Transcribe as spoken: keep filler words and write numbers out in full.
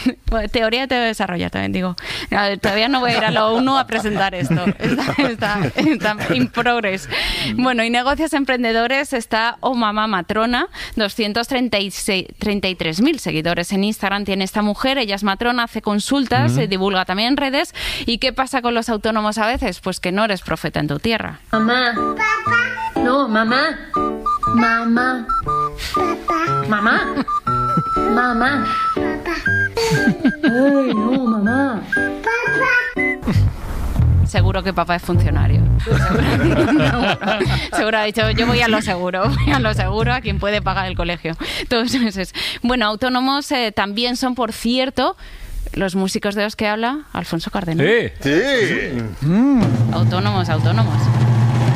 Bueno, teoría de desarrollo, también digo. No, todavía no voy a ir a la ONU a presentar esto. Está, está, está in progress. Bueno, y negocios emprendedores está Oh Mamá Matrona, doscientos treinta y tres mil seguidores en Instagram tiene esta mujer. Ella es matrona, hace consultas, uh-huh. se divulga también en redes. ¿Y qué pasa con los autónomos a veces? Pues que no eres profeta en tu tierra. Mamá. Papá. No, mamá. Mamá. Papá. Mamá. Mamá. Papá. Ay, no, mamá. Papá. Seguro que papá es funcionario. Seguro, seguro ha dicho, yo voy a lo seguro, voy a lo seguro, a quien puede pagar el colegio. Entonces, bueno, autónomos eh, también son, por cierto, los músicos de los que habla Alfonso Cárdenas. Sí. Sí. Autónomos, autónomos.